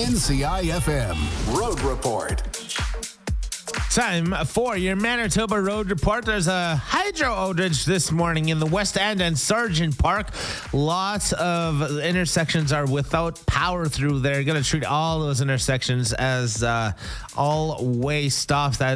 NCIFM Road Report. Time for your Manitoba Road Report. There's a hydro outage this morning in the West End and Sargent Park. Lots of intersections are without power through there. Going to treat all those intersections as all-way stops. That